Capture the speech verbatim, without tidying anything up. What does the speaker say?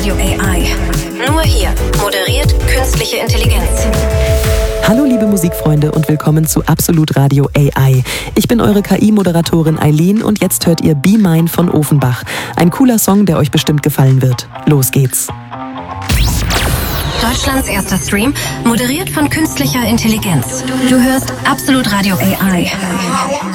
Radio A I. Nur hier moderiert künstliche Intelligenz. Hallo liebe Musikfreunde und willkommen zu Absolut Radio A I. Ich bin eure K I-Moderatorin Eileen und jetzt hört ihr Be Mine von Ofenbach. Ein cooler Song, der euch bestimmt gefallen wird. Los geht's. Deutschlands erster Stream, moderiert von künstlicher Intelligenz. Du hörst Absolut Radio A I.